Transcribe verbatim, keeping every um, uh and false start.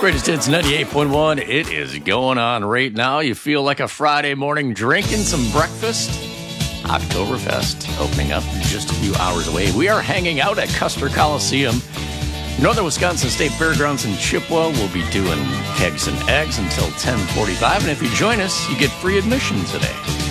Greatest Hits ninety-eight point one. It is going on right now. You feel like a Friday morning drinking some breakfast. Oktoberfest opening up just a few hours away. We are hanging out at Custer Coliseum, Northern Wisconsin State Fairgrounds in Chippewa. We'll be doing kegs and eggs until ten forty-five. And if you join us, you get free admission today.